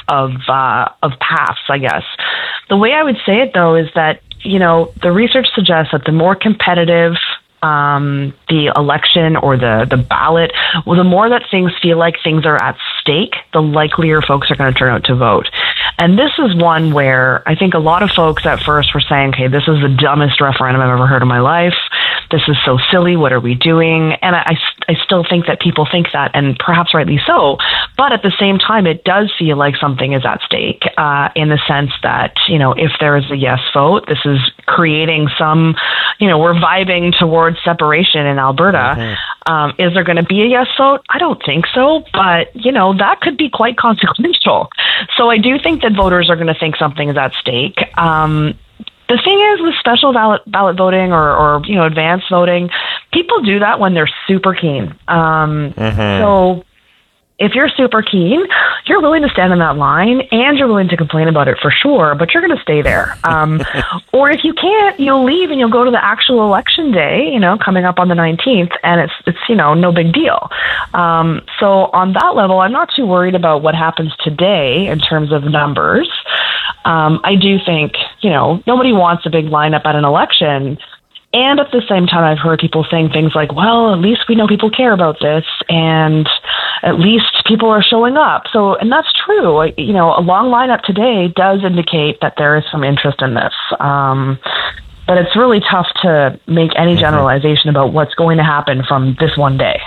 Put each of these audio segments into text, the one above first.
paths, I guess. The way I would say it, though, is that, the research suggests that the more competitive the election or the ballot, well, the more that things feel like things are at stake, the likelier folks are going to turn out to vote. And this is one where I think a lot of folks at first were saying, okay, this is the dumbest referendum I've ever heard in my life. This is so silly. What are we doing? And I still think that people think that, and perhaps rightly so. But at the same time, it does feel like something is at stake in the sense that, if there is a yes vote, this is creating some, we're vibing towards separation in Alberta. Mm-hmm. Is there going to be a yes vote? I don't think so. But, that could be quite consequential. So I do think that voters are going to think something is at stake. The thing is with special ballot voting or advanced voting, people do that when they're super keen. So if you're super keen, you're willing to stand in that line and you're willing to complain about it for sure, but you're going to stay there. Or if you can't, you'll leave and you'll go to the actual election day, coming up on the 19th, and it's no big deal. So on that level, I'm not too worried about what happens today in terms of numbers. I do think, nobody wants a big lineup at an election. And at the same time, I've heard people saying things like, well, at least we know people care about this, and at least people are showing up. So, and that's true. A long lineup today does indicate that there is some interest in this. But it's really tough to make any generalization about what's going to happen from this one day.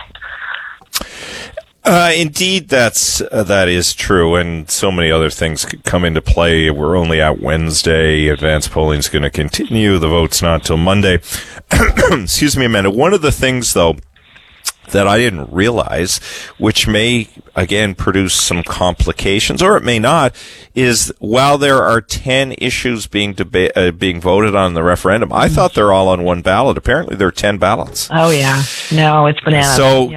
Indeed, that is true, and so many other things could come into play. We're only at Wednesday. Advanced polling is going to continue. The vote's not till Monday. Excuse me, Amanda. One of the things, though, that I didn't realize, which may, again, produce some complications, or it may not, is while there are 10 issues being voted on in the referendum, I thought they're all on one ballot. Apparently, there are 10 ballots. Oh, yeah. No, it's bananas.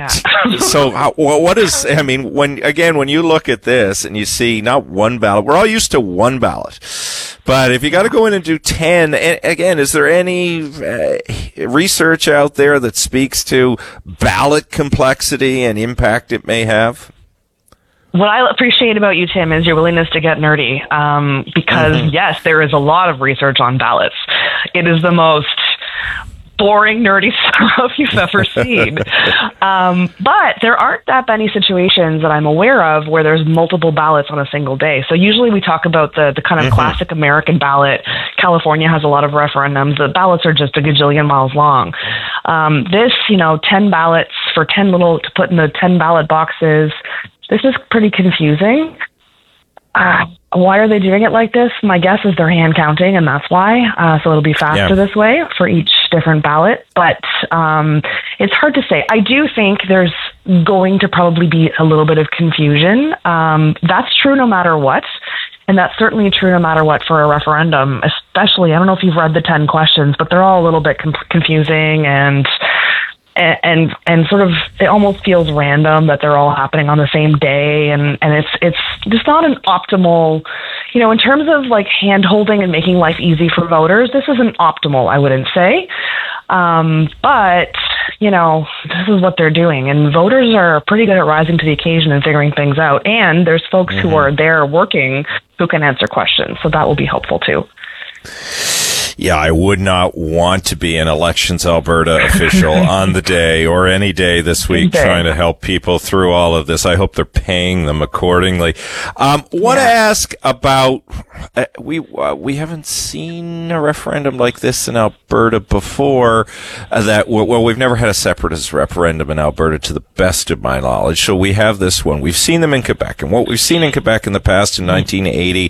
What is, when you look at this and you see not one ballot, we're all used to one ballot. But if you got to go in and do 10, and again, is there any research out there that speaks to ballot complexity and impact it may have? What I appreciate about you, Tim, is your willingness to get nerdy. Because, yes, there is a lot of research on ballots. It is the most boring, nerdy stuff you've ever seen. But there aren't that many situations that I'm aware of where there's multiple ballots on a single day. So usually we talk about the kind of classic American ballot. California has a lot of referendums. The ballots are just a gajillion miles long. This, 10 ballots for 10 to put in the 10 ballot boxes. This is pretty confusing. Why are they doing it like this? My guess is they're hand counting, and that's why. So it'll be faster this way for each different ballot. But it's hard to say. I do think there's going to probably be a little bit of confusion. That's true no matter what. And that's certainly true no matter what for a referendum, especially, I don't know if you've read the 10 questions, but they're all a little bit confusing and sort of, it almost feels random that they're all happening on the same day, and it's just not an optimal, in terms of like hand holding and making life easy for voters, this isn't optimal, I wouldn't say. But this is what they're doing, and voters are pretty good at rising to the occasion and figuring things out, and there's folks who are there working who can answer questions, so that will be helpful too. Yeah, I would not want to be an Elections Alberta official on the day or any day this week trying to help people through all of this. I hope they're paying them accordingly. Want to ask about, we haven't seen a referendum like this in Alberta before. We've never had a separatist referendum in Alberta to the best of my knowledge. So we have this one. We've seen them in Quebec. And what we've seen in Quebec in the past in 1980,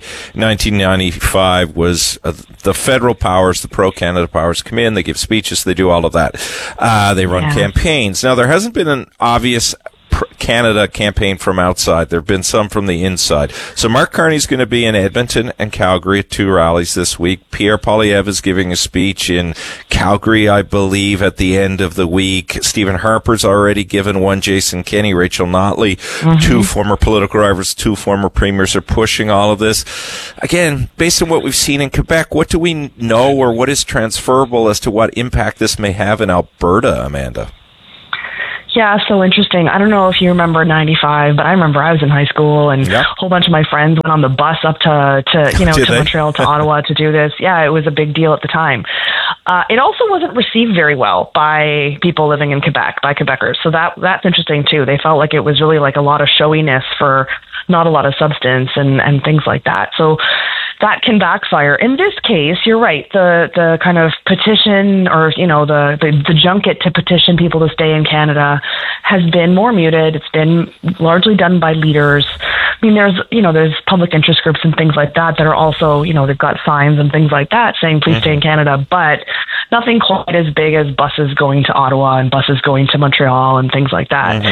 1995 was the federal powers, the pro-Canada powers come in, they give speeches, they do all of that. They run campaigns. Now, there hasn't been an obvious Canada campaign from outside. There have been some from the inside. So Mark Carney's going to be in Edmonton and Calgary at 2 rallies this week. Pierre Poilievre is giving a speech in Calgary, I believe, at the end of the week. Stephen Harper's already given one. Jason Kenney, Rachel Notley, 2 former political rivals, 2 former premiers are pushing all of this. Again, based on what we've seen in Quebec, what do we know or what is transferable as to what impact this may have in Alberta, Amanda? Yeah, so interesting. I don't know if you remember 95, but I remember I was in high school and a whole bunch of my friends went on the bus up to Montreal, to Ottawa to do this. Yeah, it was a big deal at the time. It also wasn't received very well by people living in Quebec, by Quebecers. So that's interesting too. They felt like it was really like a lot of showiness for not a lot of substance and things like that. So that can backfire. In this case, you're right. The kind of petition or, the junket to petition people to stay in Canada has been more muted. It's been largely done by leaders. I mean, there's public interest groups and things like that are also, they've got signs and things like that saying, please stay in Canada, but nothing quite as big as buses going to Ottawa and buses going to Montreal and things like that.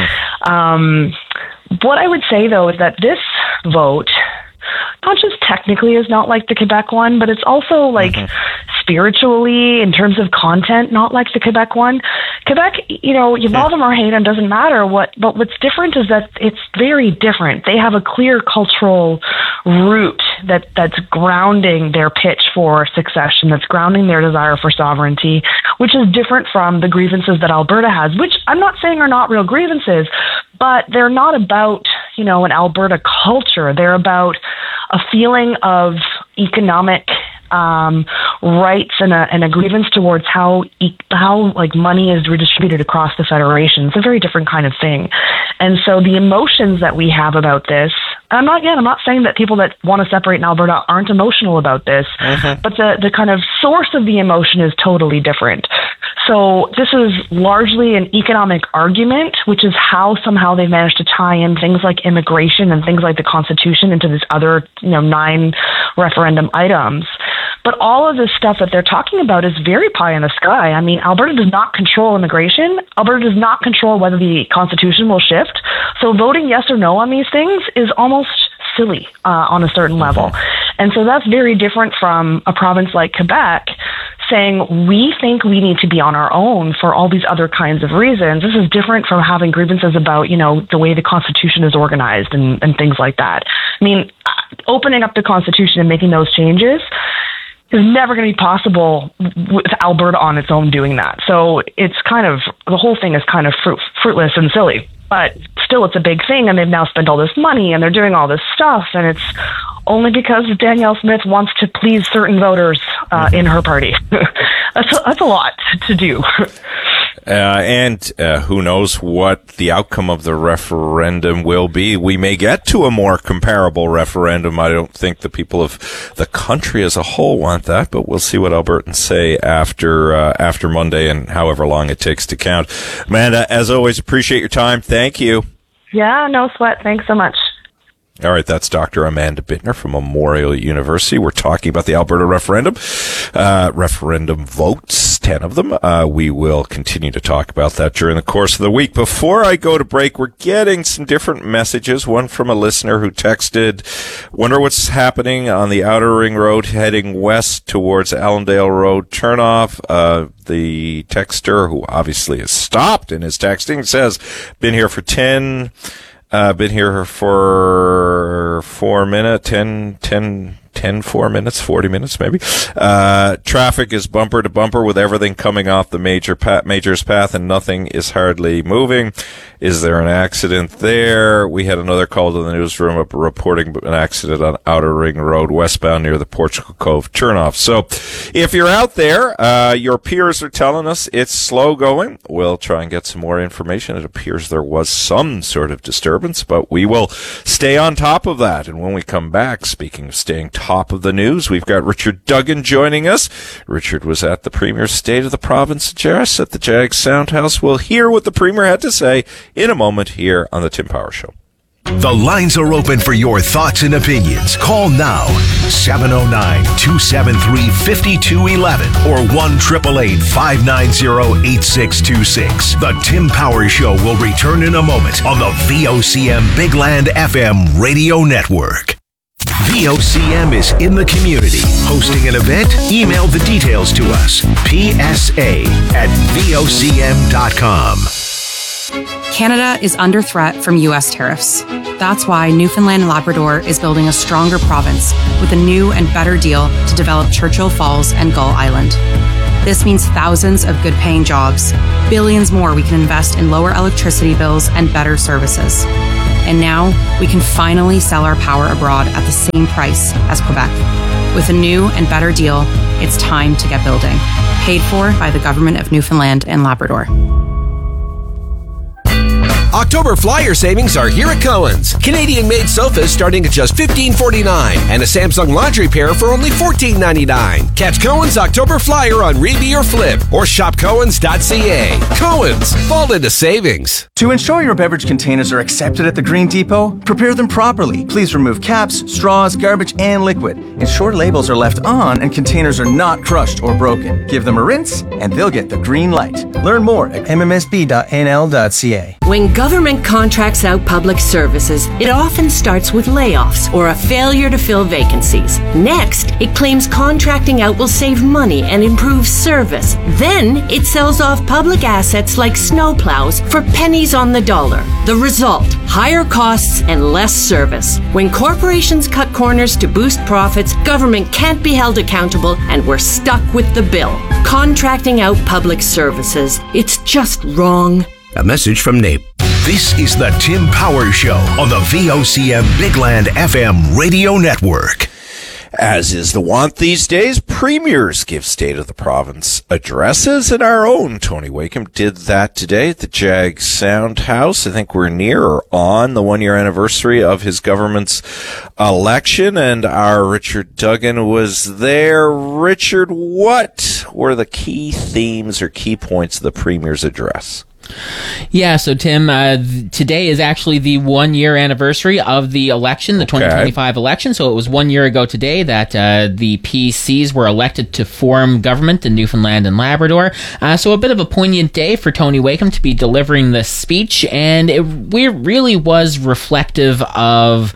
What I would say, though, is that this vote, not just technically is not like the Quebec one, but it's also like spiritually, in terms of content, not like the Quebec one. Quebec, you love them or hate them, doesn't matter. But what's different is that it's very different. They have a clear cultural root that's grounding their pitch for succession, that's grounding their desire for sovereignty, which is different from the grievances that Alberta has, which I'm not saying are not real grievances, but they're not about, an Alberta culture. They're about a feeling of economic rights and a grievance towards how money is redistributed across the Federation. It's a very different kind of thing. And so the emotions that we have about this, I'm not saying that people that want to separate in Alberta aren't emotional about this, but the kind of source of the emotion is totally different. So this is largely an economic argument, which is how somehow they managed to tie in things like immigration and things like the Constitution into this other, 9 referendum items. But all of this stuff that they're talking about is very pie in the sky. I mean, Alberta does not control immigration. Alberta does not control whether the Constitution will shift. So voting yes or no on these things is almost silly on a certain level. And so that's very different from a province like Quebec saying, we think we need to be on our own for all these other kinds of reasons. This is different from having grievances about, the way the Constitution is organized and things like that. I mean, opening up the Constitution and making those changes is never going to be possible with Alberta on its own doing that. So it's the whole thing is kind of fruitless and silly. But still, it's a big thing, and they've now spent all this money, and they're doing all this stuff, and it's only because Danielle Smith wants to please certain voters in her party. That's a lot to do. And who knows what the outcome of the referendum will be. We may get to a more comparable referendum. I don't think the people of the country as a whole want that, but we'll see what Albertans say after Monday and however long it takes to count. Amanda, as always, appreciate your time. Thank you. Yeah, no sweat. Thanks so much. All right, that's Dr. Amanda Bittner from Memorial University. We're talking about the Alberta referendum, referendum votes, 10 of them. We will continue to talk about that during the course of the week. Before I go to break, we're getting some different messages. One from a listener who texted, wonder what's happening on the Outer Ring Road heading west towards Allendale Road turnoff. The texter, who obviously has stopped in his texting, says, been here for been here for 4 minutes, 4 minutes, 40 minutes maybe. Traffic is bumper to bumper with everything coming off the major's path and nothing is hardly moving. Is there an accident there? We had another call to the newsroom reporting an accident on Outer Ring Road westbound near the Portugal Cove turnoff. So if you're out there, your peers are telling us it's slow going. We'll try and get some more information. It appears there was some sort of disturbance, but we will stay on top of that. And when we come back, speaking of staying top of the news, we've got Richard Duggan joining us. Richard was at the Premier's State of the Province address at the Jag Soundhouse. We'll hear what the Premier had to say in a moment here on the Tim Power Show. The lines are open for your thoughts and opinions. Call now, 709-273-5211 or 1-888-590-8626. The Tim Power Show will return in a moment on the VOCM Big Land FM radio network. VOCM is in the community. Hosting an event? Email the details to us. PSA@VOCM.com. Canada is under threat from U.S. tariffs. That's why Newfoundland and Labrador is building a stronger province with a new and better deal to develop Churchill Falls and Gull Island. This means thousands of good-paying jobs, billions more we can invest in lower electricity bills and better services. And now we can finally sell our power abroad at the same price as Quebec. With a new and better deal, it's time to get building. Paid for by the Government of Newfoundland and Labrador. October flyer savings are here at Cohen's. Canadian-made sofas starting at just $15.49 and a Samsung laundry pair for only $14.99. Catch Cohen's October flyer on Reeby or Flip or shop Cohen's.ca. Cohen's, fall into savings. To ensure your beverage containers are accepted at the Green Depot, prepare them properly. Please remove caps, straws, garbage, and liquid. Ensure labels are left on and containers are not crushed or broken. Give them a rinse and they'll get the green light. Learn more at mmsb.nl.ca. When government contracts out public services, it often starts with layoffs or a failure to fill vacancies. Next, it claims contracting out will save money and improve service. Then, it sells off public assets like snowplows for pennies on the dollar. The result, higher costs and less service. When corporations cut corners to boost profits, government can't be held accountable and we're stuck with the bill. Contracting out public services, it's just wrong. A message from NAPE. This is the Tim Powers Show on the VOCM Bigland FM radio network. As is the want these days, premiers give State of the Province addresses, and our own Tony Wakeham did that today at the Jag Sound House. I think we're near or on the 1-year anniversary of his government's election, and our Richard Duggan was there. Richard, what were the key themes or key points of the premier's address? Yeah, so Tim, today is actually the 1-year anniversary of the election, the 2025 election. So it was 1 year ago today that the PCs were elected to form government in Newfoundland and Labrador. So a bit of a poignant day for Tony Wakeham to be delivering this speech, and it really was reflective of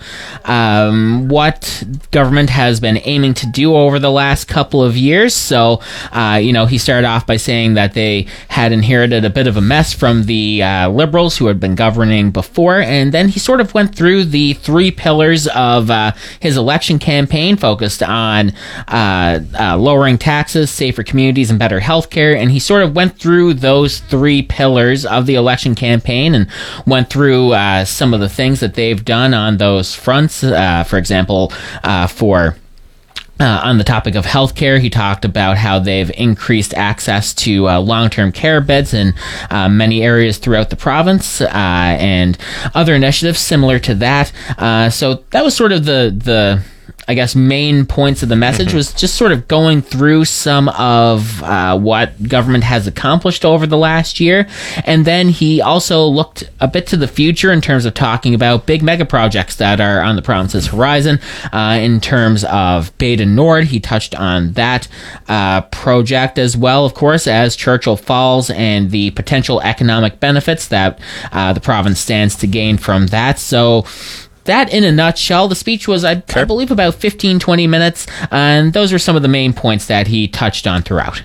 what government has been aiming to do over the last couple of years. So, he started off by saying that they had inherited a bit of a mess from the Liberals who had been governing before, and then he sort of went through the 3 pillars of his election campaign, focused on lowering taxes, safer communities, and better healthcare, and he sort of went through those 3 pillars of the election campaign and went through some of the things that they've done on those fronts. For example, on the topic of healthcare, he talked about how they've increased access to long-term care beds in many areas throughout the province, and other initiatives similar to that. So that was sort of the main points of the message, was just sort of going through some of what government has accomplished over the last year. And then he also looked a bit to the future in terms of talking about big mega projects that are on the province's horizon. In terms of Bay du Nord, he touched on that project, as well, of course, as Churchill Falls and the potential economic benefits that the province stands to gain from that. So that, in a nutshell, the speech was, I believe, about 15-20 minutes, and those are some of the main points that he touched on throughout.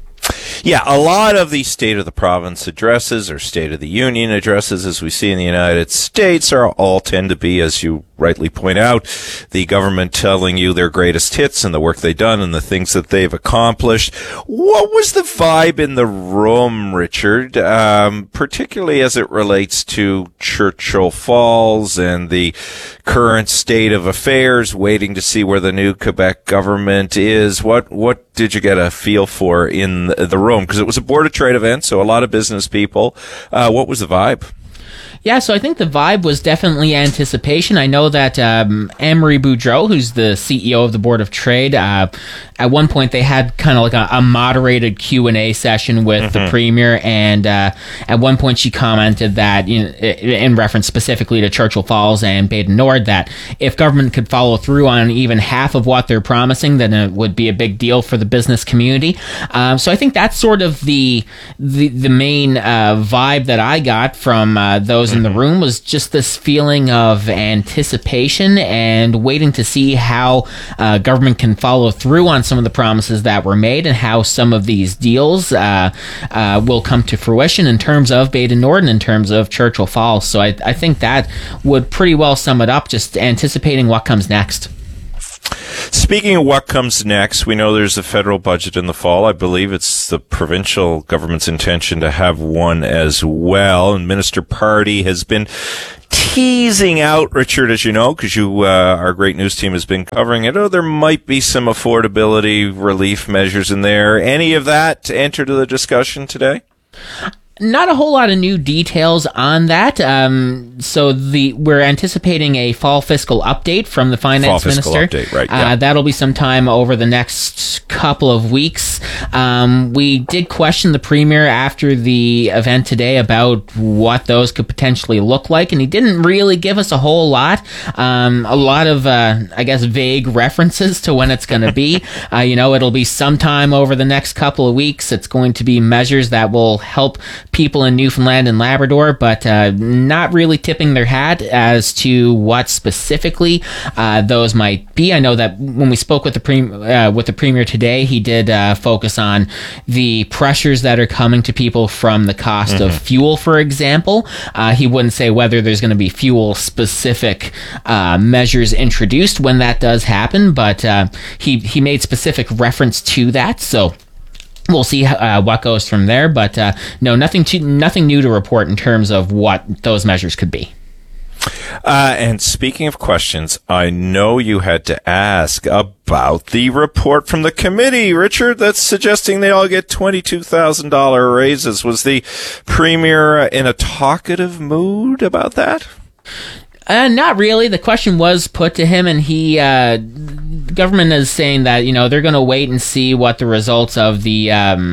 Yeah, a lot of the State of the Province addresses or State of the Union addresses, as we see in the United States, all tend to be, as you rightly point out, the government telling you their greatest hits and the work they've done and the things that they've accomplished. What was the vibe in the room, Richard, particularly as it relates to Churchill Falls and the current state of affairs, waiting to see where the new Quebec government is? What did you get a feel for in the room? Because it was a Board of Trade event, so a lot of business people. What was the vibe? Yeah, so I think the vibe was definitely anticipation. I know that Anne-Marie Boudreau, who's the CEO of the Board of Trade, at one point they had kind of like a moderated Q&A session with the Premier, and at one point she commented that, in reference specifically to Churchill Falls and Bay du Nord, that if government could follow through on even half of what they're promising, then it would be a big deal for the business community. So I think that's sort of the main vibe that I got from those in the room, was just this feeling of anticipation and waiting to see how government can follow through on some of the promises that were made and how some of these deals will come to fruition in terms of Bay du Nord and in terms of Churchill Falls. So I think that would pretty well sum it up, just anticipating what comes next. Speaking of what comes next, we know there's a federal budget in the fall. I believe it's the provincial government's intention to have one as well. And Minister Pardee has been teasing out, Richard, as you know, because our great news team has been covering it. Oh, there might be some affordability relief measures in there. Any of that to enter to the discussion today? Not a whole lot of new details on that. So we're anticipating a fall fiscal update from the finance minister. Update, right? Yeah. That'll be sometime over the next couple of weeks. We did question the premier after the event today about what those could potentially look like, and he didn't really give us a whole lot. A lot of, I guess, vague references to when it's going to be. It'll be sometime over the next couple of weeks. It's going to be measures that will help people in Newfoundland and Labrador, but not really tipping their hat as to what specifically those might be. I know that when we spoke with the premier today, he did focus on the pressures that are coming to people from the cost of fuel, for example. He wouldn't say whether there's going to be fuel-specific measures introduced when that does happen, but he made specific reference to that, so we'll see what goes from there, but no, nothing new to report in terms of what those measures could be. And speaking of questions, I know you had to ask about the report from the committee, Richard, that's suggesting they all get $22,000 raises. Was the premier in a talkative mood about that? Not really. The question was put to him, and he, government is saying that, they're going to wait and see what the results of the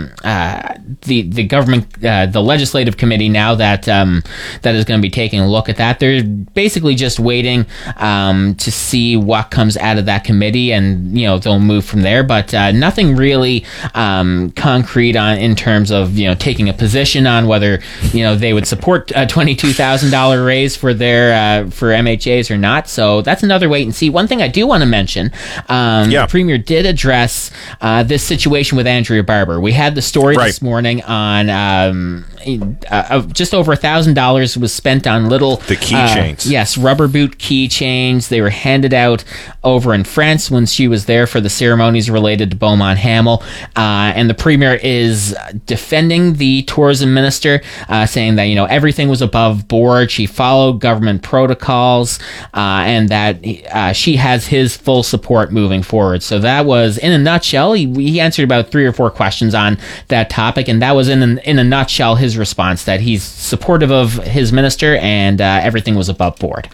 government, the legislative committee now that is going to be taking a look at that. They're basically just waiting, to see what comes out of that committee, and, they'll move from there, but, nothing really, concrete in terms of, taking a position on whether, they would support a $22,000 raise for for MHAs or not. So that's another wait and see. One thing I do want to mention, the premier did address this situation with Andrea Barber. We had the story this morning on just over $1,000 was spent on the keychains. Rubber boot keychains. They were handed out over in France when she was there for the ceremonies related to Beaumont Hamel. And the premier is defending the tourism minister, saying that, everything was above board. She followed government protocols, and that she has his full support moving forward. So that was, in a nutshell, he answered about 3 or 4 questions on that topic, and that was in a nutshell his response, that he's supportive of his minister and everything was above board.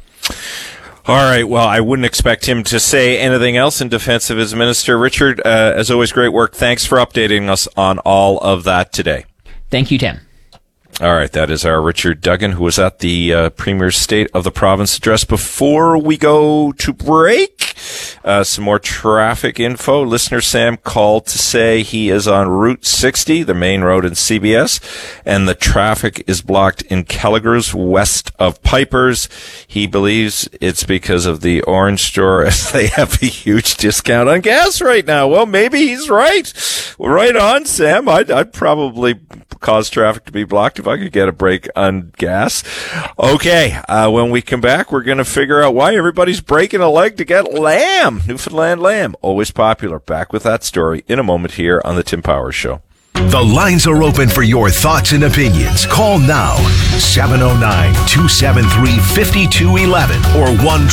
All right. Well, I wouldn't expect him to say anything else in defense of his minister. Richard, as always, great work. Thanks for updating us on all of that today. Thank you, Tim. All right, that is our Richard Duggan, who was at the Premier's State of the Province address. Before we go to break, some more traffic info. Listener Sam called to say he is on Route 60, the main road in CBS, and the traffic is blocked in Kelligers west of Pipers. He believes it's because of the Orange Store, as they have a huge discount on gas right now. Well, maybe he's right. Right on, Sam. I'd probably cause traffic to be blocked if I could get a break on gas. Okay, when we come back, we're going to figure out why everybody's breaking a leg to get lamb. Newfoundland lamb, always popular. Back with that story in a moment here on the Tim Powers Show. The lines are open for your thoughts and opinions. Call now, 709-273-5211 or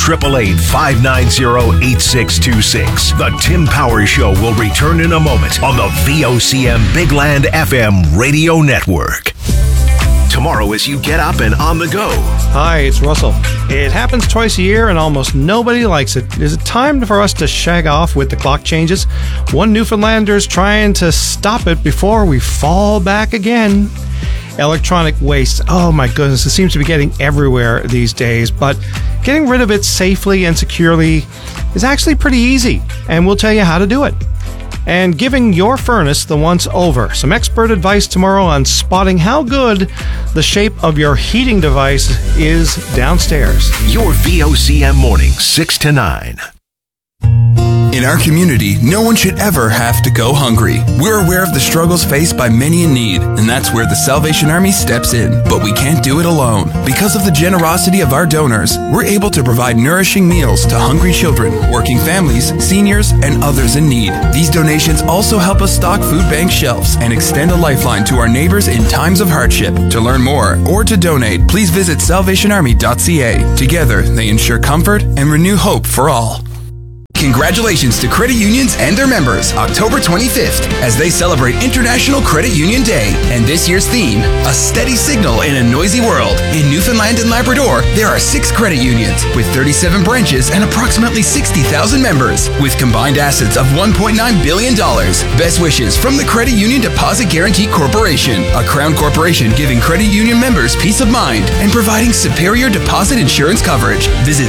1-888-590-8626. The Tim Powers Show will return in a moment on the VOCM Big Land FM radio network. Tomorrow as you get up and on the go. Hi, it's Russell. It happens twice a year and almost nobody likes it. Is it time for us to shag off with the clock changes? One Newfoundlander's trying to stop it before we fall back again. Electronic waste. Oh my goodness, it seems to be getting everywhere these days, but getting rid of it safely and securely is actually pretty easy, and we'll tell you how to do it. And giving your furnace the once over. Some expert advice tomorrow on spotting how good the shape of your heating device is downstairs. Your VOCM morning, 6 to 9. In our community, no one should ever have to go hungry. We're aware of the struggles faced by many in need, and that's where the Salvation Army steps in. But we can't do it alone. Because of the generosity of our donors, we're able to provide nourishing meals to hungry children, working families, seniors, and others in need. These donations also help us stock food bank shelves and extend a lifeline to our neighbors in times of hardship. To learn more or to donate, please visit salvationarmy.ca. Together, they ensure comfort and renew hope for all. Congratulations to credit unions and their members, October 25th, as they celebrate International Credit Union Day. And this year's theme, a steady signal in a noisy world. In Newfoundland and Labrador, there are 6 credit unions with 37 branches and approximately 60,000 members, with combined assets of $1.9 billion. Best wishes from the Credit Union Deposit Guarantee Corporation, a Crown corporation giving credit union members peace of mind and providing superior deposit insurance coverage. Visit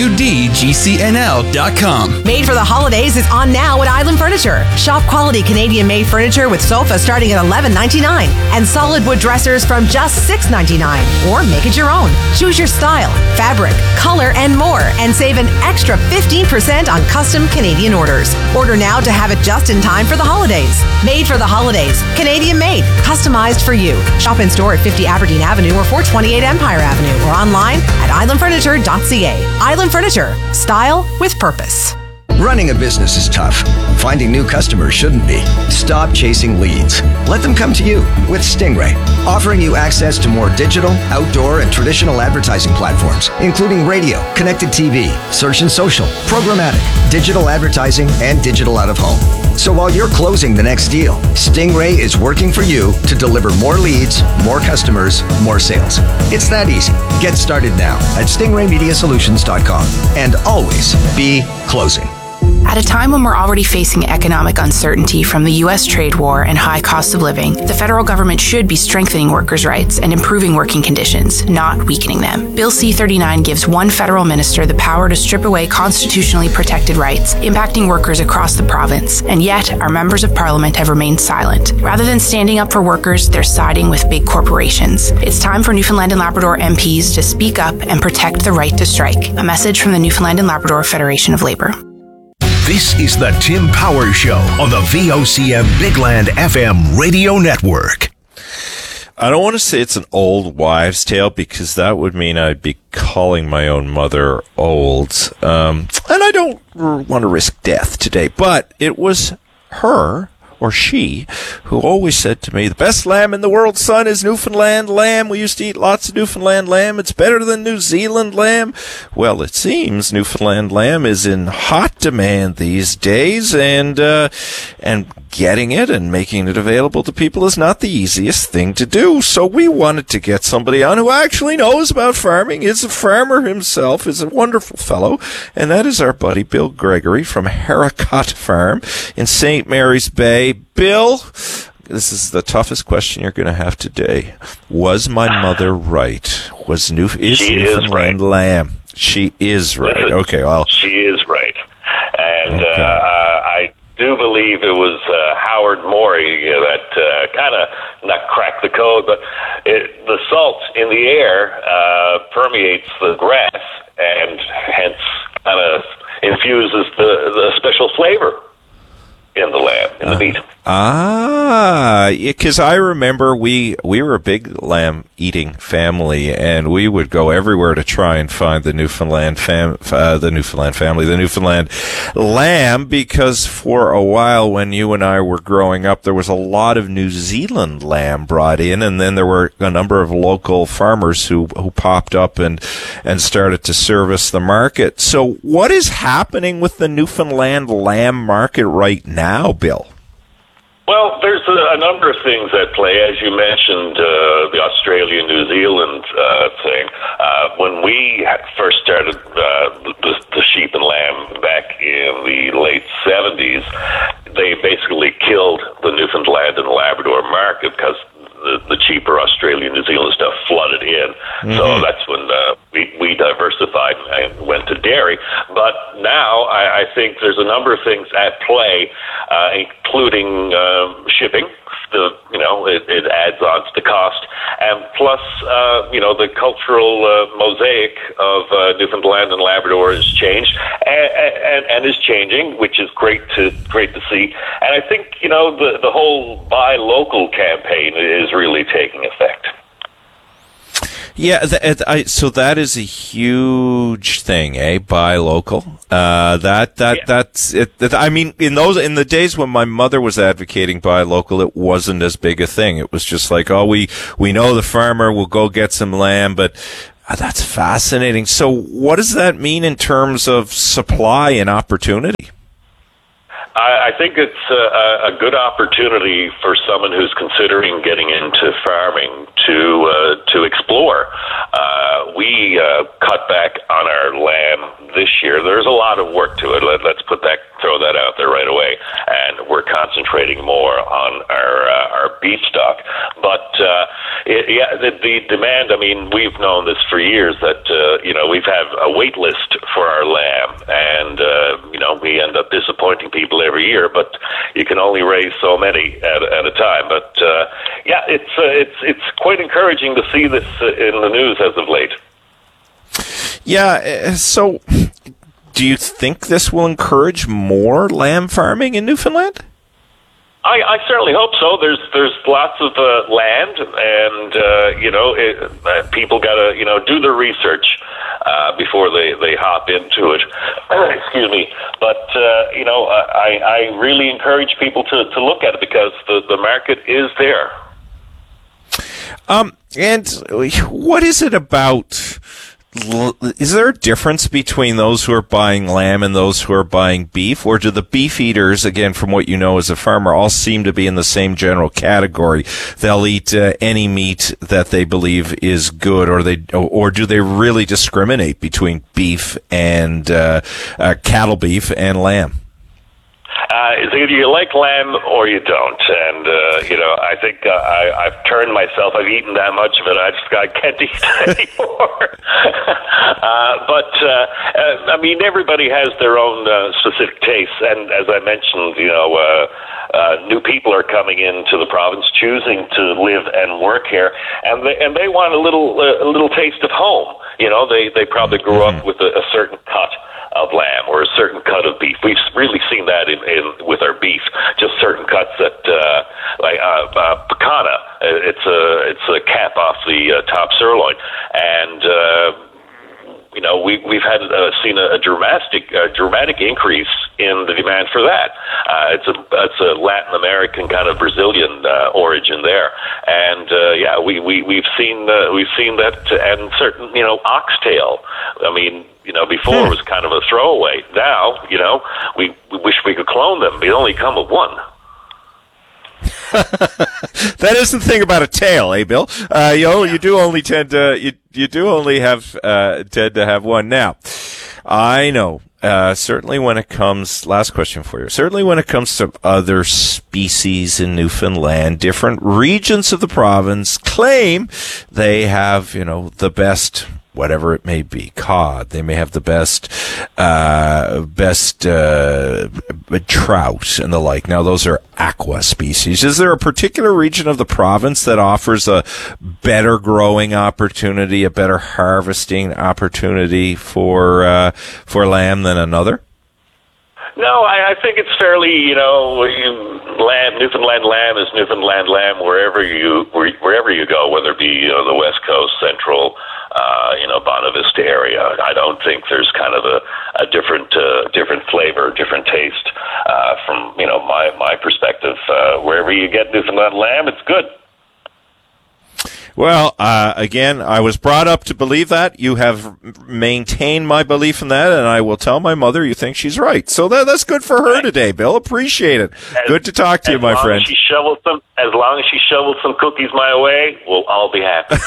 cudgcnl.com. Made for the Holidays is on now at Island Furniture. Shop quality Canadian-made furniture with sofas starting at $11.99 and solid wood dressers from just $6.99. Or make it your own. Choose your style, fabric, color, and more, and save an extra 15% on custom Canadian orders. Order now to have it just in time for the holidays. Made for the Holidays. Canadian-made. Customized for you. Shop in store at 50 Aberdeen Avenue or 428 Empire Avenue or online at islandfurniture.ca. Island Furniture. Style with purpose. Running a business is tough. Finding new customers shouldn't be. Stop chasing leads. Let them come to you with Stingray, offering you access to more digital, outdoor, and traditional advertising platforms, including radio, connected TV, search and social, programmatic, digital advertising, and digital out of home. So while you're closing the next deal, Stingray is working for you to deliver more leads, more customers, more sales. It's that easy. Get started now at stingraymediasolutions.com and always be closing. At a time when we're already facing economic uncertainty from the U.S. trade war and high cost of living, the federal government should be strengthening workers' rights and improving working conditions, not weakening them. Bill C-39 gives one federal minister the power to strip away constitutionally protected rights, impacting workers across the province, and yet our members of parliament have remained silent. Rather than standing up for workers, they're siding with big corporations. It's time for Newfoundland and Labrador MPs to speak up and protect the right to strike. A message from the Newfoundland and Labrador Federation of Labour. This is the Tim Power Show on the VOCM Bigland FM radio network. I don't want to say it's an old wives' tale because that would mean I'd be calling my own mother old. And I don't want to risk death today, but it was her or she who always said to me, the best lamb in the world, son, is Newfoundland lamb. We used to eat lots of Newfoundland lamb. It's better than New Zealand lamb. Well, it seems Newfoundland lamb is in hot demand these days, and getting it and making it available to people is not the easiest thing to do. So we wanted to get somebody on who actually knows about farming, is a farmer himself, is a wonderful fellow, and that is our buddy Bill Gregory from Haricot Farm in St. Mary's Bay. Bill, this is the toughest question you're going to have today. Was my mother right? Is Newfoundland lamb? She is right. Okay, well. She is right. And I do believe it was Howard Morey that kind of not cracked the code, but the salt in the air permeates the grass and hence kind of infuses the special flavor in the lamb, in the meat. Because I remember we were a big lamb eating family, and we would go everywhere to try and find the Newfoundland lamb, because for a while when you and I were growing up, there was a lot of New Zealand lamb brought in, and then there were a number of local farmers who popped up and started to service the market. So what is happening with the Newfoundland lamb market right now, Bill? Well, there's a number of things at play. As you mentioned, the Australia-New Zealand thing. When we first started the sheep and lamb back in the late 70s, they basically killed the Newfoundland and Labrador market because the cheaper Australian, New Zealand stuff flooded in. Mm-hmm. So that's when we diversified and went to dairy. But now I think there's a number of things at play, including shipping it adds on to the cost, and plus, the cultural mosaic of Newfoundland and Labrador has changed and is changing, which is great to see. And I think the whole buy local campaign is really taking effect. Yeah, so that is a huge thing, Buy local. That's it. I mean, in the days when my mother was advocating buy local, it wasn't as big a thing. It was just like, we know the farmer, we'll go get some lamb, but that's fascinating. So what does that mean in terms of supply and opportunity? I think it's a good opportunity for someone who's considering getting into farming to explore. We cut back on our lamb this year. There's a lot of work to it. Let's throw that out there right away. And we're concentrating more on our beef stock. But the demand. I mean, we've known this for years that we've had a wait list for our lamb, and we end up disappointing people every year, but you can only raise so many at a time. But it's quite encouraging to see this in the news as of late. Yeah. So, do you think this will encourage more lamb farming in Newfoundland? I certainly hope so. There's lots of land, and people got to do their research before they hop into it. Excuse me, but I really encourage people to look at it because the market is there. And what is it about? Is there a difference between those who are buying lamb and those who are buying beef? Or do the beef eaters, again, from what you know as a farmer, all seem to be in the same general category? They'll eat any meat that they believe is good, or do they really discriminate between beef and cattle beef and lamb? Either you like lamb or you don't, and I think I've turned myself. I've eaten that much of it. I can't eat anymore. I mean, everybody has their own specific tastes, and as I mentioned, new people are coming into the province, choosing to live and work here, and they want a little taste of home. They probably grew up with a certain cut of lamb or a certain cut of beef. We've really seen that in with our beef, just certain cuts that like picanha. It's a cap off the top sirloin, and we've had seen a dramatic increase in the demand for that. It's a Latin American kind of Brazilian origin there, and we've seen that, and certain oxtail. I mean, before it was kind of a throwaway. Now, we wish we could clone them. They only come with one. That is the thing about a tail, Bill? You do only tend to you do only have tend to have one. Now, I know. Certainly when it comes, last question for you. Certainly when it comes to other species in Newfoundland, different regions of the province claim they have, the best, whatever it may be, cod. They may have the best trout and the like. Now, those are aqua species. Is there a particular region of the province that offers a better growing opportunity, a better harvesting opportunity for lamb than another? No, I think it's fairly, Newfoundland lamb is Newfoundland lamb wherever you go, whether it be the West Coast, Central, Bonavista area. I don't think there's kind of a different flavor, different taste from my perspective. Wherever you get Newfoundland lamb, it's good. Well, again, I was brought up to believe that. You have maintained my belief in that, and I will tell my mother you think she's right. So that's good for her today, Bill. Appreciate it. Good to talk to you, my friend. As long as she shovels some cookies my way, we'll all be happy.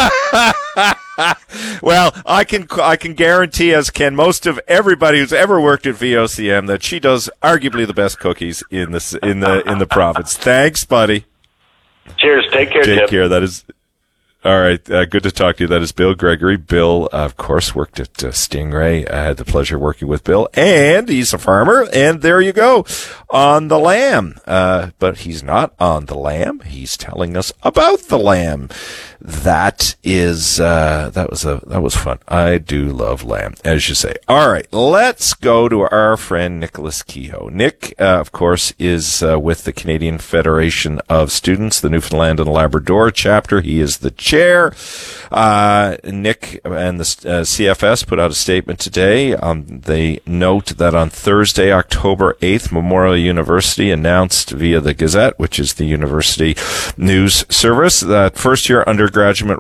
Well, I can guarantee, as can most of everybody who's ever worked at VOCM, that she does arguably the best cookies in the province. Thanks, buddy. Cheers. Take care, Tim. Take care. That is. All right. Good to talk to you. That is Bill Gregory. Bill, of course, worked at Stingray. I had the pleasure of working with Bill, and he's a farmer. And there you go, on the lamb. But he's not on the lamb. He's telling us about the lamb. That was fun. I do love lamb, as you say. All right, let's go to our friend Nicholas Kehoe. Nick, of course, is with the Canadian Federation of Students, the Newfoundland and Labrador chapter. He is the chair. Nick and the CFS put out a statement today. They note that on Thursday, October 8th, Memorial University announced via the Gazette, which is the university news service, that first-year undergraduate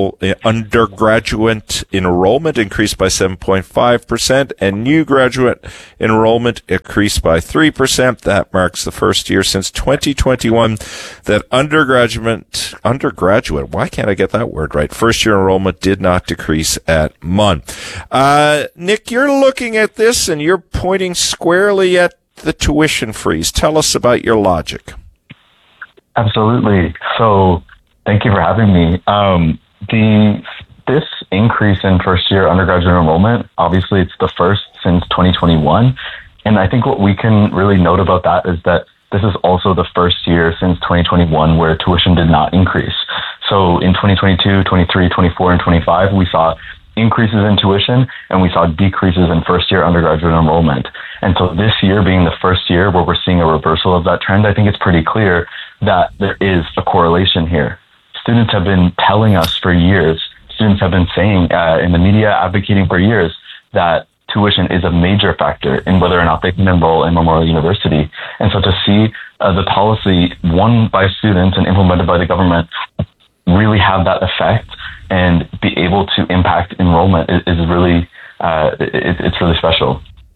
enrollment increased by 7.5%, and new graduate enrollment increased by 3%. That marks the first year since 2021 that undergraduate, why can't I get that word right? First-year enrollment did not decrease at MUN. Nick, you're looking at this and you're pointing squarely at the tuition freeze. Tell us about your logic. Absolutely. So, thank you for having me. This increase in first-year undergraduate enrollment, obviously it's the first since 2021. And I think what we can really note about that is that this is also the first year since 2021 where tuition did not increase. So in 2022, 23, 24, and 25, we saw increases in tuition and we saw decreases in first-year undergraduate enrollment. And so this year being the first year where we're seeing a reversal of that trend, I think it's pretty clear that there is a correlation here. Students have been telling us for years, students have been saying in the media, advocating for years, that tuition is a major factor in whether or not they can enroll in Memorial University. And so to see the policy won by students and implemented by the government really have that effect and be able to impact enrollment is really, it's really special.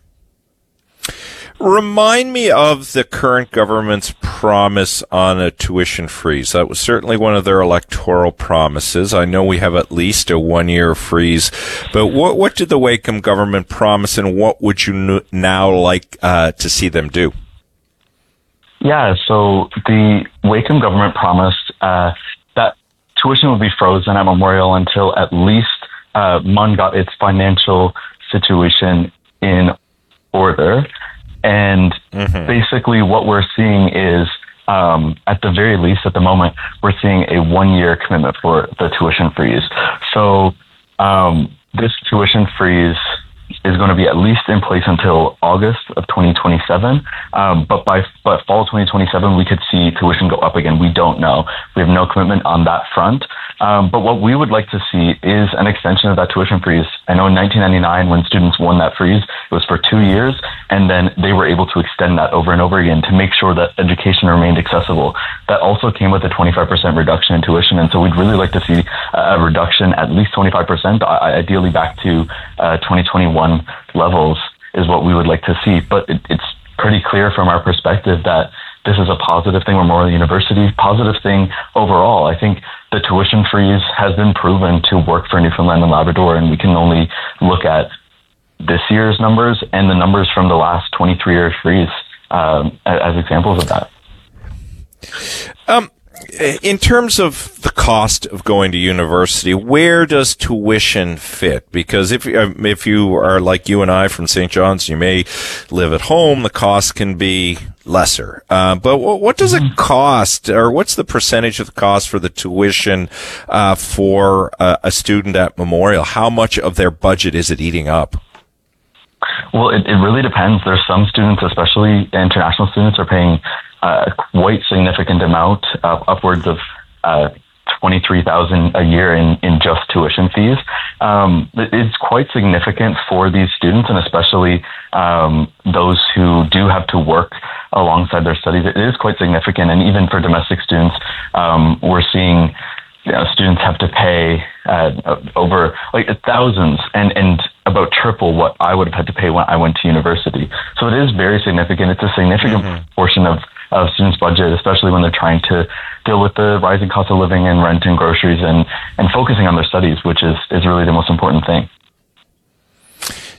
Remind me of the current government's promise on a tuition freeze. That was certainly one of their electoral promises. I know we have at least a 1-year freeze, but what did the Wakeham government promise, and what would you now like to see them do? Yeah, so the Wakeham government promised that tuition would be frozen at Memorial until at least MUN got its financial situation in order. And basically what we're seeing is, at the very least at the moment, we're seeing a 1-year commitment for the tuition freeze. So this tuition freeze is going to be at least in place until August of 2027. But fall 2027, we could see tuition go up again. We don't know. We have no commitment on that front. But what we would like to see is an extension of that tuition freeze. I know in 1999, when students won that freeze, it was for 2 years, and then they were able to extend that over and over again to make sure that education remained accessible. That also came with a 25% reduction in tuition, and so we'd really like to see a reduction at least 25%, ideally back to 2021 levels is what we would like to see. But it's pretty clear from our perspective that this is a positive thing. Memorial University, positive thing overall. I think the tuition freeze has been proven to work for Newfoundland and Labrador, and we can only look at this year's numbers and the numbers from the last 23-year freeze as examples of that. In terms of the cost of going to university, where does tuition fit? Because if you are like you and I from St. John's, you may live at home, the cost can be lesser. But what does it cost, or what's the percentage of the cost for the tuition for a student at Memorial? How much of their budget is it eating up? Well, it really depends. There's some students, especially international students, are paying quite significant amount, upwards of $23,000 a year in just tuition fees. It's quite significant for these students, and especially those who do have to work alongside their studies. It is quite significant, and even for domestic students, we're seeing students have to pay over thousands and about triple what I would have had to pay when I went to university. So it is very significant. It's a significant portion of students' budget, especially when they're trying to deal with the rising cost of living and rent and groceries and focusing on their studies, which is really the most important thing.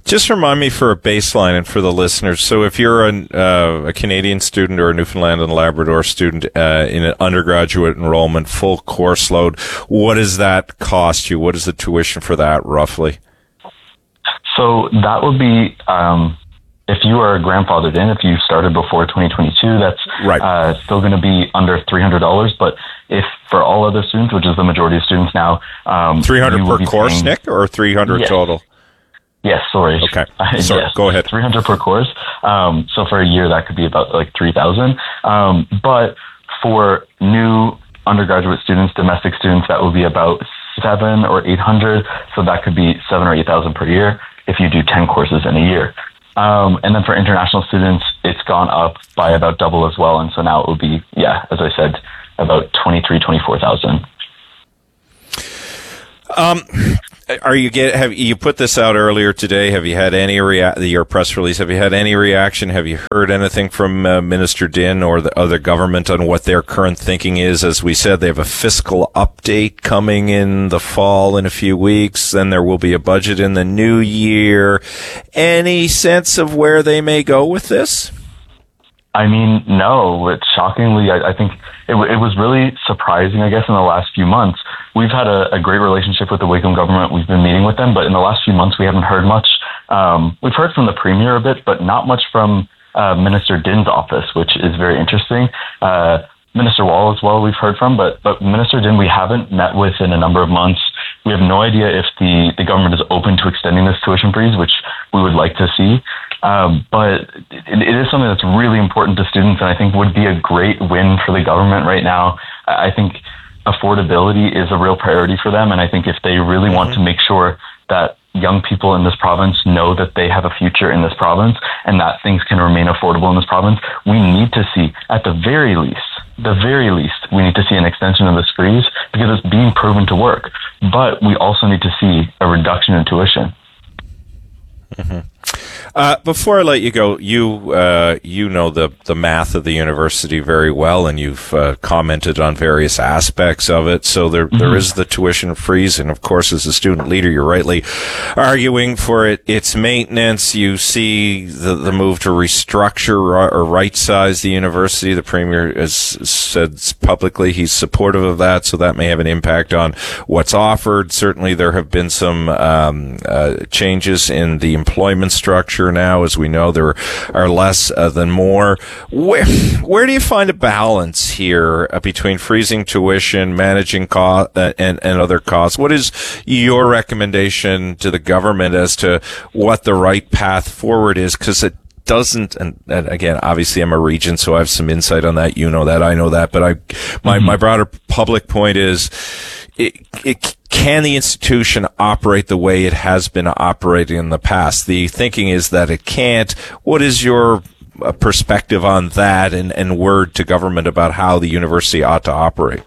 Just remind me for a baseline and for the listeners. So if you're a Canadian student or a Newfoundland and Labrador student in an undergraduate enrollment, full course load, what does that cost you? What is the tuition for that roughly? So that would be, if you are grandfathered in, if you started before 2022, that's still going to be under $300. But if for all other students, which is the majority of students now, $300 per course, Nick, or $300 total? Yes, sorry. Okay. Sorry, yes, go ahead. $300 per course. So for a year, that could be about like $3,000. But for new undergraduate students, domestic students, that would be about $700 or $800. So that could be $7,000 or $8,000 per year if you do 10 courses in a year. And then for international students, it's gone up by about double as well. And so now it would be, as I said, about $24,000. Have you put this out earlier today? Have you had any your press release? Have you had any reaction? Have you heard anything from Minister Din or the other government on what their current thinking is? As we said, they have a fiscal update coming in the fall in a few weeks. Then there will be a budget in the new year. Any sense of where they may go with this? I mean, no. Shockingly, I think it was really surprising, I guess, in the last few months. We've had a great relationship with the Wickham government. We've been meeting with them, but in the last few months, we haven't heard much. We've heard from the Premier a bit, but not much from Minister Din's office, which is very interesting. Minister Wall as well, we've heard from, but Minister Din, we haven't met with in a number of months. We have no idea if the government is open to extending this tuition freeze, which we would like to see. But it is something that's really important to students, and I think would be a great win for the government right now. I think affordability is a real priority for them, and I think if they really want to make sure that young people in this province know that they have a future in this province and that things can remain affordable in this province, we need to see, at the very least, we need to see an extension of this freeze because it's being proven to work. But we also need to see a reduction in tuition. Mm-hmm. Before I let you go, you know the math of the university very well, and you've commented on various aspects of it. So there is the tuition freeze, and of course, as a student leader, you're rightly arguing for its maintenance. You see the move to restructure or right-size the university. The Premier has said publicly he's supportive of that, so that may have an impact on what's offered. Certainly, there have been some changes in the employment structure now. As we know, there are less than more. Where do you find a balance here between freezing tuition, managing cost, and other costs? What is your recommendation to the government as to what the right path forward is? Because it doesn't, and again, obviously I'm a regent, so I have some insight on that. You know that, I know that, but my broader public point is, can the institution operate the way it has been operating in the past? The thinking is that it can't. What is your perspective on that and word to government about how the university ought to operate?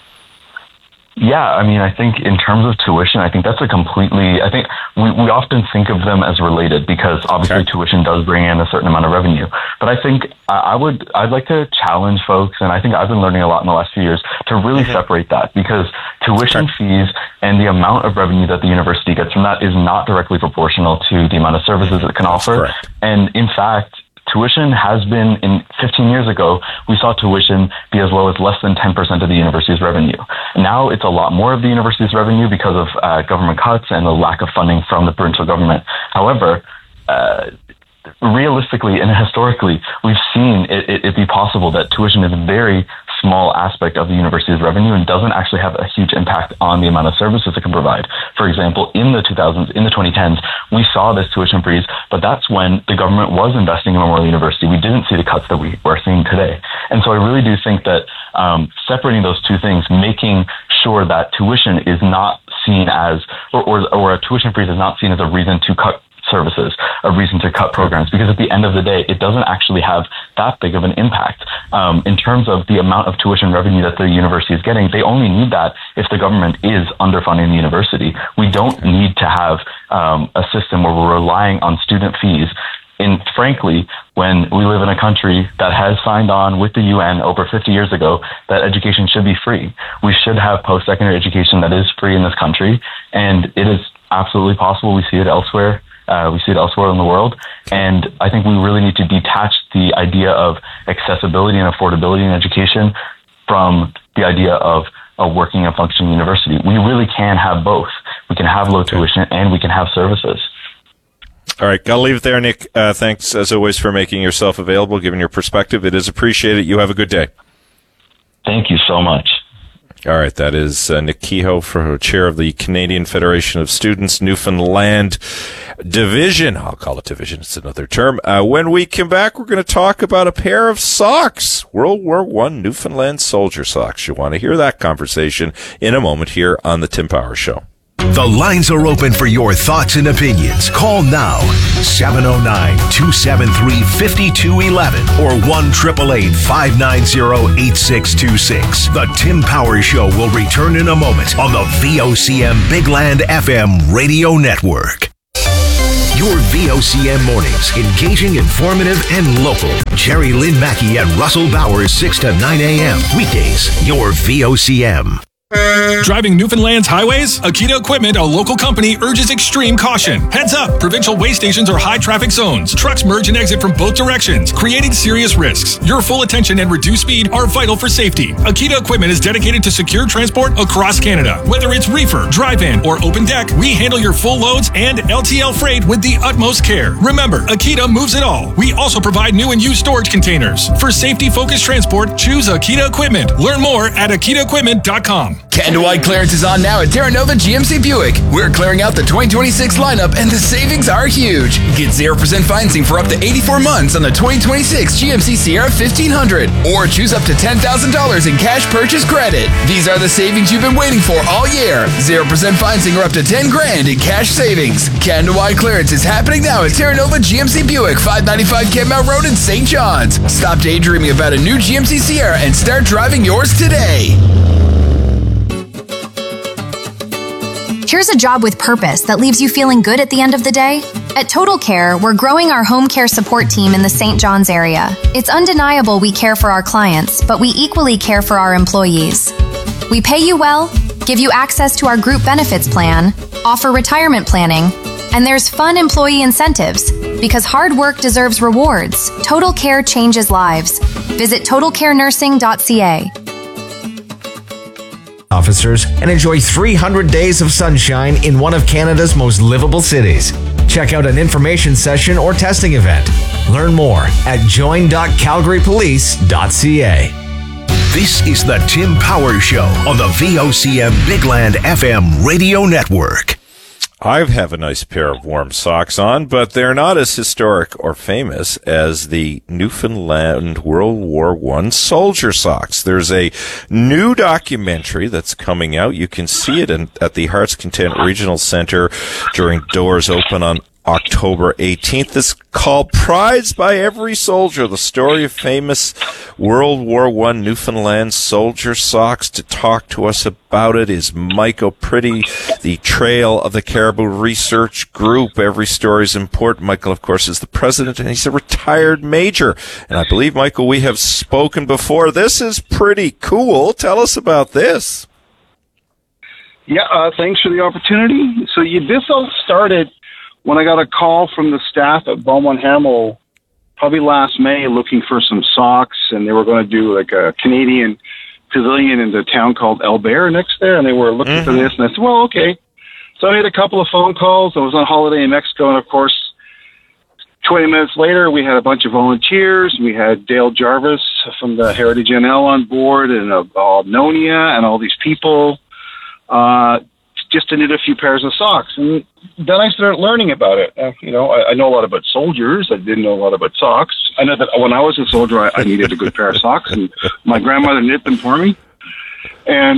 Yeah, I mean, I think in terms of tuition, I think that's I think we often think of them as related because obviously tuition does bring in a certain amount of revenue. But I think I'd like to challenge folks, and I think I've been learning a lot in the last few years, to really separate that, because tuition fees and the amount of revenue that the university gets from that is not directly proportional to the amount of services it can offer. And in fact, tuition has been, 15 years ago, we saw tuition be as low as less than 10% of the university's revenue. Now it's a lot more of the university's revenue because of government cuts and the lack of funding from the provincial government. However, realistically and historically, we've seen it be possible that tuition is a very small aspect of the university's revenue and doesn't actually have a huge impact on the amount of services it can provide. For example, in the 2010s, we saw this tuition freeze, but that's when the government was investing in Memorial University. We didn't see the cuts that we are seeing today. And so I really do think that separating those two things, making sure that tuition is not seen as, or a tuition freeze is not seen as a reason to cut services, a reason to cut programs, because at the end of the day, it doesn't actually have that big of an impact. In terms of the amount of tuition revenue that the university is getting, they only need that if the government is underfunding the university. We don't need to have a system where we're relying on student fees. And frankly, when we live in a country that has signed on with the UN over 50 years ago that education should be free, we should have post-secondary education that is free in this country, and it is absolutely possible. We see it elsewhere We see it elsewhere in the world. And I think we really need to detach the idea of accessibility and affordability in education from the idea of a working and functioning university. We really can have both. We can have low tuition and we can have services. All right, got to leave it there, Nick. Thanks, as always, for making yourself available, giving your perspective. It is appreciated. You have a good day. Thank you so much. All right, that is Nick Kehoe, chair of the Canadian Federation of Students, Newfoundland Division. I'll call it division. It's another term. When we come back, we're going to talk about a pair of socks, World War I Newfoundland soldier socks. You'll want to hear that conversation in a moment here on The Tim Powers Show. The lines are open for your thoughts and opinions. Call now, 709-273-5211 or 1-888-590-8626. The Tim Powers Show will return in a moment on the VOCM Bigland FM radio network. Your VOCM mornings, engaging, informative, and local. Jerry Lynn Mackey and Russell Bowers, 6 to 9 a.m. Weekdays, your VOCM. Driving Newfoundland's highways? Akita Equipment, a local company, urges extreme caution. Heads up! Provincial way stations are high traffic zones. Trucks merge and exit from both directions, creating serious risks. Your full attention and reduced speed are vital for safety. Akita Equipment is dedicated to secure transport across Canada. Whether it's reefer, drive-in, or open deck, we handle your full loads and LTL freight with the utmost care. Remember, Akita moves it all. We also provide new and used storage containers. For safety-focused transport, choose Akita Equipment. Learn more at akitaequipment.com. Can-do-wide clearance is on now at Terra Nova GMC Buick. We're clearing out the 2026 lineup and the savings are huge. Get 0% financing for up to 84 months on the 2026 GMC Sierra 1500 or choose up to $10,000 in cash purchase credit. These are the savings you've been waiting for all year. 0% financing or up to $10,000 in cash savings. Can-do-wide clearance is happening now at Terra Nova GMC Buick, 595 Kenmount Road in St. John's. Stop daydreaming about a new GMC Sierra and start driving yours today. Here's a job with purpose that leaves you feeling good at the end of the day. At Total Care, we're growing our home care support team in the St. John's area. It's undeniable we care for our clients, but we equally care for our employees. We pay you well, give you access to our group benefits plan, offer retirement planning, and there's fun employee incentives because hard work deserves rewards. Total Care changes lives. Visit totalcarenursing.ca. Officers and enjoy 300 days of sunshine in one of Canada's most livable cities. Check out an information session or testing event. Learn more at join.calgarypolice.ca. This is the Tim Powers Show on the VOCM Bigland FM radio network. I have a nice pair of warm socks on, but they're not as historic or famous as the Newfoundland World War I soldier socks. There's a new documentary that's coming out. You can see it at the Hearts Content Regional Center during doors open on October 18th. It's called Prized by Every Soldier, the story of famous World War I Newfoundland soldier socks. To talk to us about it is Mike O'Pritty, the Trail of the Caribou Research Group. Every story is important. Michael, of course, is the president, and he's a retired major. And I believe, Michael, we have spoken before. This is pretty cool. Tell us about this. Yeah, thanks for the opportunity. So this all started when I got a call from the staff at Beaumont Hamel, probably last May, looking for some socks, and they were going to do like a Canadian pavilion in the town called Albert next there, and they were looking for this, and I said, well, okay. So I made a couple of phone calls. I was on holiday in Mexico, and of course, 20 minutes later, we had a bunch of volunteers. We had Dale Jarvis from the Heritage NL on board, and Nonia, and all these people, just to knit a few pairs of socks. And then I started learning about it. I know a lot about soldiers. I didn't know a lot about socks. I know that when I was a soldier, I needed a good pair of socks, and my grandmother knit them for me. And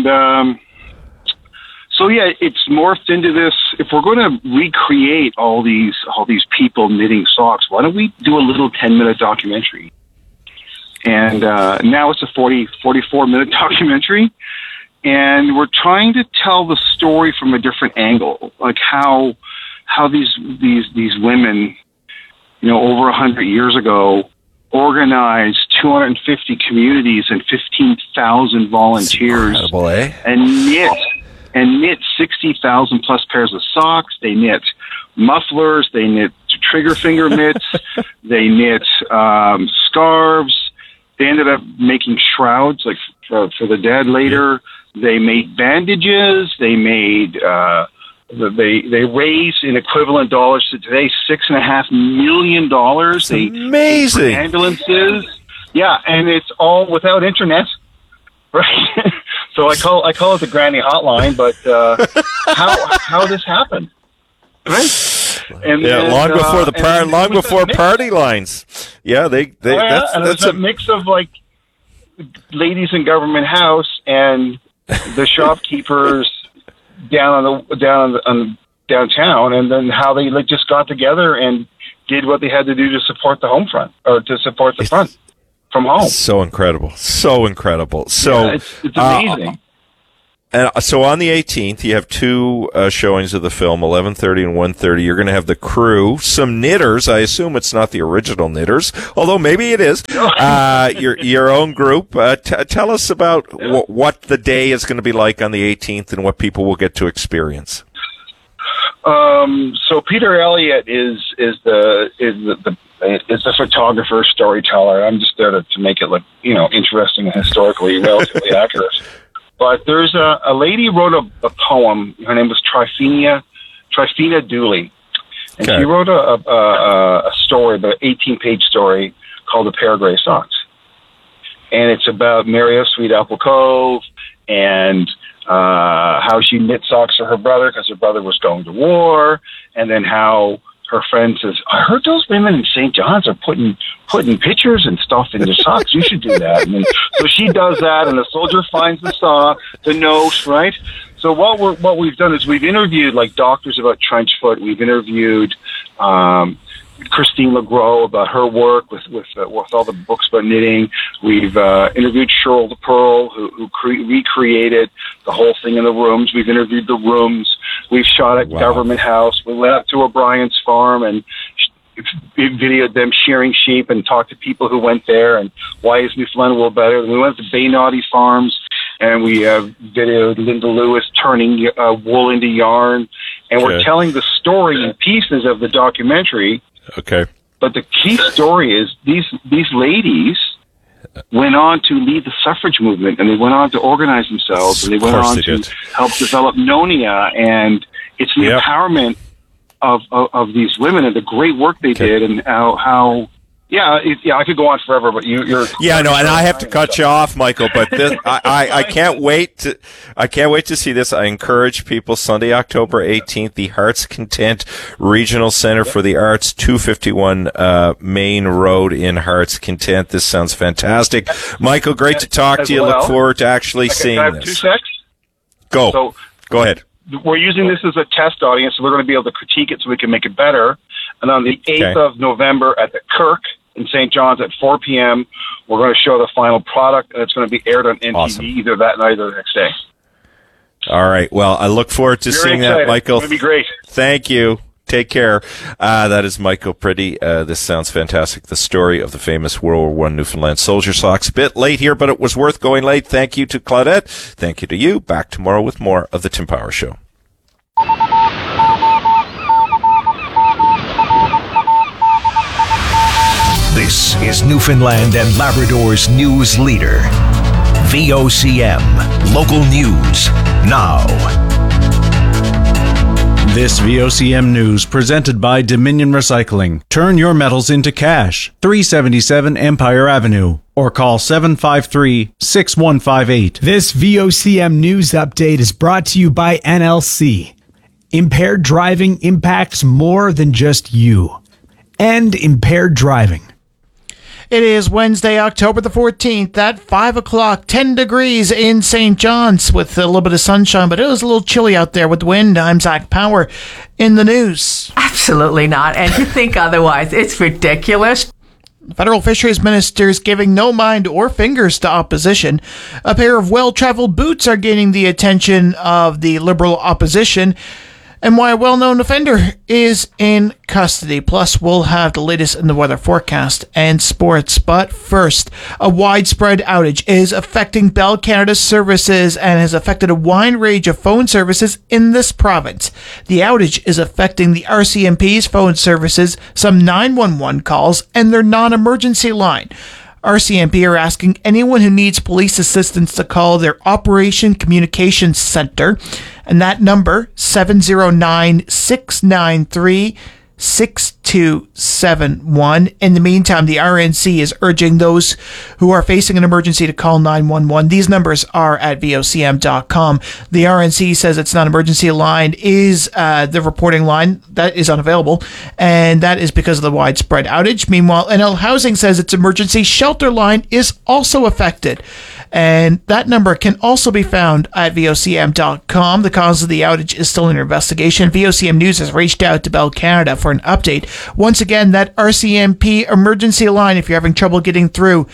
so, yeah, it's morphed into this. If we're going to recreate all these people knitting socks, why don't we do a little 10-minute documentary? And now it's a 44-minute documentary. And we're trying to tell the story from a different angle, like how these women, over 100 years ago, organized 250 communities and 15,000 volunteers, and knit 60,000 plus pairs of socks. They knit mufflers, they knit trigger finger mitts, they knit scarves. They ended up making shrouds, like for the dead later. They made bandages. They made they raised in equivalent dollars to today $6.5 million. They amazing paid for ambulances. Yeah, and it's all without internet, right? So I call it the granny hotline. But how this happened, right? And long before party lines. Yeah, that's a mix of like ladies in Government House and the shopkeepers downtown, and then how they just got together and did what they had to do to support the home front, or to support the front from home. So incredible. So it's amazing. And so on the 18th, you have two showings of the film, 11:30 and 1:30. You're going to have the crew, some knitters. I assume it's not the original knitters, although maybe it is. Your own group. Tell us about what the day is going to be like on the 18th and what people will get to experience. So Peter Elliott is the photographer, storyteller. I'm just there to make it look, interesting and historically relatively accurate. But there's a lady who wrote a poem. Her name was Tryphena Dooley. And she wrote a story, the 18-page story called A Pair of Gray Socks. And it's about Mary of Sweet Apple Cove and how she knit socks for her brother because her brother was going to war, and then how her friend says, I heard those women in St. John's are putting pictures and stuff in their socks. You should do that. And then, so she does that, and the soldier finds the note, right? So what we've done is we've interviewed like doctors about trench foot. We've interviewed Christine LeGros about her work with all the books about knitting. We've interviewed Cheryl the Pearl, who recreated the whole thing in the rooms. We've interviewed the rooms. We've shot at Government House. We went up to O'Brien's farm and videoed them shearing sheep and talked to people who went there and why is Newfoundland wool better. And we went to Bay Naughty Farms and we videoed Linda Lewis turning wool into yarn. And we're telling the story in pieces of the documentary. Okay. But the key story is these ladies went on to lead the suffrage movement, and they went on to organize themselves, and they went on to help develop Nonia, and it's the empowerment of these women and the great work they did, and how I could go on forever, but you're and I have to cut you off, Michael. But this, I can't wait to see this. I encourage people. Sunday, October 18th, the Hearts Content Regional Center for the Arts, 251 Main Road in Hearts Content. This sounds fantastic, Michael. Great to talk to you. Look forward to actually seeing I have this. 2 secs. Go ahead. We're using this as a test audience, so we're going to be able to critique it so we can make it better. And on the 8th of November at the Kirk in St. John's at 4 p.m., we're going to show the final product, and it's going to be aired on NTV either that night or the next day. All right. Well, I look forward to seeing that, Michael. It's going to be great. Thank you. Take care. That is Michael Pretty. This sounds fantastic. The story of the famous World War I Newfoundland soldier socks. A bit late here, but it was worth going late. Thank you to Claudette. Thank you to you. Back tomorrow with more of the Tim Power Show. This is Newfoundland and Labrador's news leader. VOCM. Local news. Now. This VOCM news presented by Dominion Recycling. Turn your metals into cash. 377 Empire Avenue. Or call 753-6158. This VOCM news update is brought to you by NLC. Impaired driving impacts more than just you. End impaired driving. It is Wednesday, October the 14th at 5 o'clock, 10 degrees in St. John's with a little bit of sunshine, but it was a little chilly out there with the wind. I'm Zach Power in the news. Absolutely not. And you think otherwise. It's ridiculous. Federal Fisheries Ministers giving no mind or fingers to opposition. A pair of well-traveled boots are gaining the attention of the Liberal opposition. and why a well-known offender is in custody. Plus, we'll have the latest in the weather forecast and sports. But first, a widespread outage is affecting Bell Canada's services and has affected a wide range of phone services in this province. The outage is affecting the RCMP's phone services, some 911 calls, and their non-emergency line. RCMP are asking anyone who needs police assistance to call their Operation Communications Center, and that number, 709-693-6271. In the meantime, the RNC is urging those who are facing an emergency to call 911. These numbers are at vocm.com. The RNC says its non-emergency line is the reporting line that is unavailable, and that is because of the widespread outage. Meanwhile, NL Housing says its emergency shelter line is also affected, and that number can also be found at vocm.com. The cause of the outage is still under investigation. VOCM News has reached out to Bell Canada for an update. Once again, that RCMP emergency line, if you're having trouble getting through,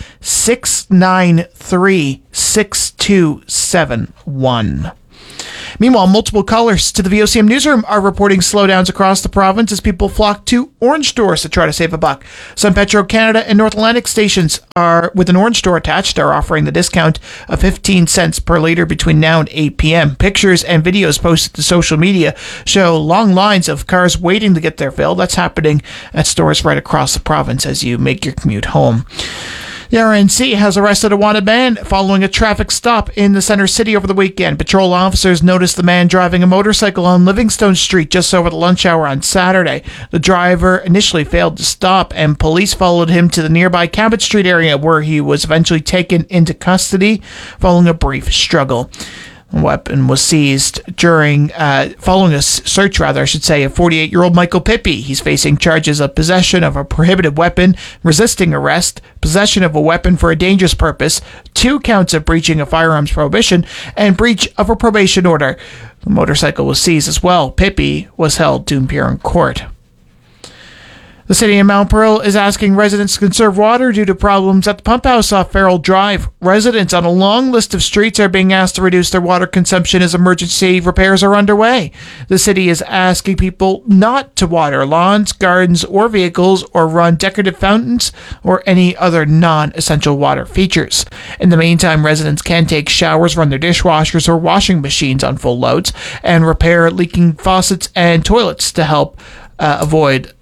693-6271. Meanwhile, multiple callers to the VOCM newsroom are reporting slowdowns across the province as people flock to orange stores to try to save a buck. Some Petro-Canada and North Atlantic stations are with an orange store attached are offering the discount of 15 cents per litre between now and 8 p.m. Pictures and videos posted to social media show long lines of cars waiting to get their fill. That's happening at stores right across the province as you make your commute home. The RNC has arrested a wanted man following a traffic stop in the center city over the weekend. Patrol officers noticed the man driving a motorcycle on Livingstone Street just over the lunch hour on Saturday. The driver initially failed to stop, and police followed him to the nearby Cabot Street area, where he was eventually taken into custody following a brief struggle. A weapon was seized following a search, of 48-year-old Michael Pippi. He's facing charges of possession of a prohibited weapon, resisting arrest, possession of a weapon for a dangerous purpose, 2 counts of breaching a firearms prohibition, and breach of a probation order. The motorcycle was seized as well. Pippi was held to appear in court. The city of Mount Pearl is asking residents to conserve water due to problems at the pump house off Farrell Drive. Residents on a long list of streets are being asked to reduce their water consumption as emergency repairs are underway. The city is asking people not to water lawns, gardens, or vehicles, or run decorative fountains or any other non-essential water features. In the meantime, residents can take showers, run their dishwashers or washing machines on full loads, and repair leaking faucets and toilets to help avoid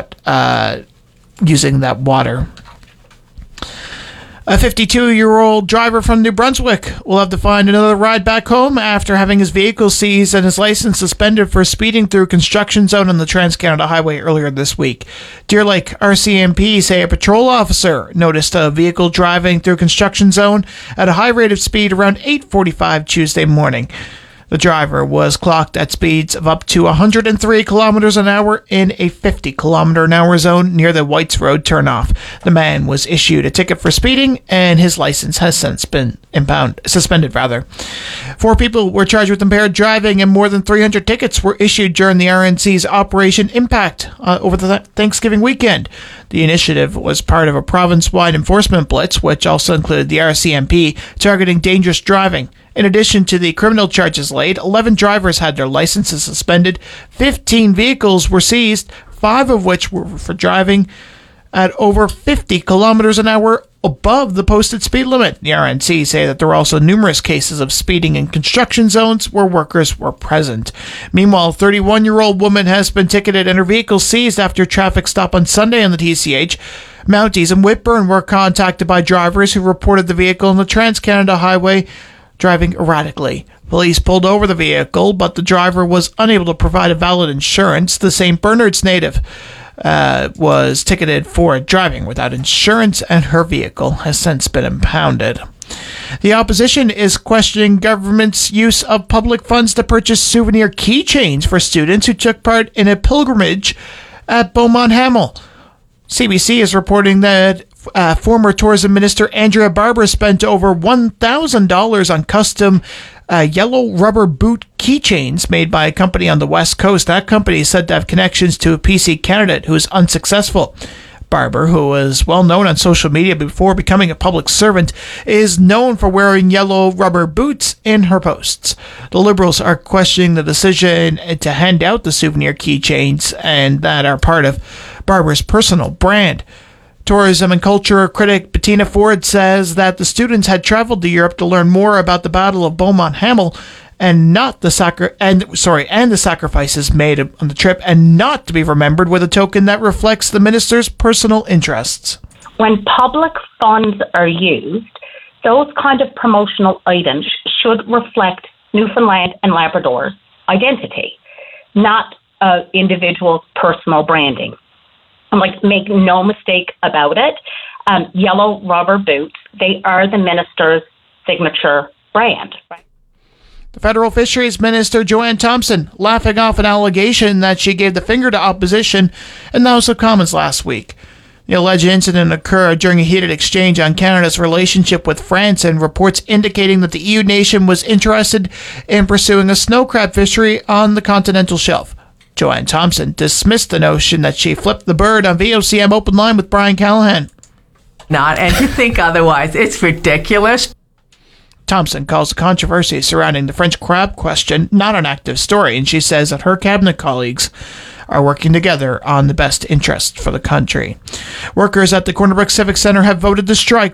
using that water. A 52-year-old driver from New Brunswick will have to find another ride back home after having his vehicle seized and his license suspended for speeding through a construction zone on the Trans-Canada Highway earlier this week. Deer Lake RCMP say a patrol officer noticed a vehicle driving through a construction zone at a high rate of speed around 8:45 Tuesday morning. The driver was clocked at speeds of up to 103 kilometers an hour in a 50 kilometer an hour zone near the Whites Road turnoff. The man was issued a ticket for speeding, and his license has since been suspended. 4 people were charged with impaired driving, and more than 300 tickets were issued during the RNC's Operation Impact over the Thanksgiving weekend. The initiative was part of a province-wide enforcement blitz, which also included the RCMP targeting dangerous driving. In addition to the criminal charges laid, 11 drivers had their licenses suspended, 15 vehicles were seized, 5 of which were for driving at over 50 kilometers an hour above the posted speed limit. The RNC say that there were also numerous cases of speeding in construction zones where workers were present. Meanwhile, a 31-year-old woman has been ticketed and her vehicle seized after a traffic stop on Sunday on the TCH. Mounties and Whitburn were contacted by drivers who reported the vehicle on the Trans-Canada Highway driving erratically. Police pulled over the vehicle, but the driver was unable to provide a valid insurance. The St. Bernard's native was ticketed for driving without insurance, and her vehicle has since been impounded. The opposition is questioning government's use of public funds to purchase souvenir keychains for students who took part in a pilgrimage at Beaumont Hamel. CBC is reporting that former Tourism Minister Andrea Barber spent over $1,000 on custom yellow rubber boot keychains made by a company on the West Coast. That company is said to have connections to a PC candidate who is unsuccessful. Barber, who was well known on social media before becoming a public servant, is known for wearing yellow rubber boots in her posts. The Liberals are questioning the decision to hand out the souvenir keychains and that are part of Barber's personal brand. Tourism and culture critic Bettina Ford says that the students had traveled to Europe to learn more about the Battle of Beaumont Hamel and the sacrifices made on the trip, and not to be remembered with a token that reflects the minister's personal interests. When public funds are used, those kind of promotional items should reflect Newfoundland and Labrador's identity, not individuals' personal branding. Make no mistake about it. Yellow rubber boots, they are the minister's signature brand. The Federal Fisheries Minister, Joanne Thompson, laughing off an allegation that she gave the finger to opposition in the House of Commons last week. The alleged incident occurred during a heated exchange on Canada's relationship with France, and reports indicating that the EU nation was interested in pursuing a snow crab fishery on the continental shelf. Joanne Thompson dismissed the notion that she flipped the bird on VOCM Open Line with Brian Callahan. Not, and to think otherwise, it's ridiculous. Thompson calls the controversy surrounding the French crab question not an active story, and she says that her cabinet colleagues are working together on the best interest for the country. Workers at the Corner Brook Civic Center have voted to strike